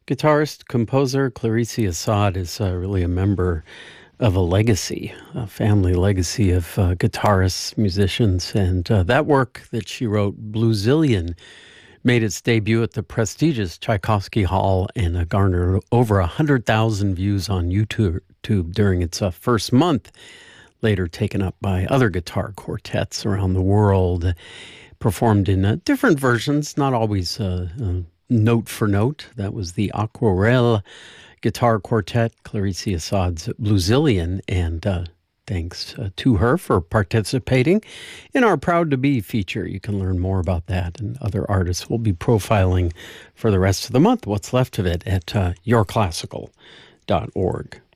Guitarist, composer Clarice Assad is really a member of a legacy, a family legacy of guitarists, musicians, and that work that she wrote, Bluesillion, made its debut at the prestigious Tchaikovsky Hall and garnered over 100,000 views on YouTube during its first month, later taken up by other guitar quartets around the world, performed in different versions, not always note for note. That was the Aquarelle Guitar Quartet, Clarice Assad's Bluesillion, and thanks to her for participating in our Proud to Be feature. You can learn more about that and other artists we'll be profiling for the rest of the month, what's left of it, at yourclassical.org.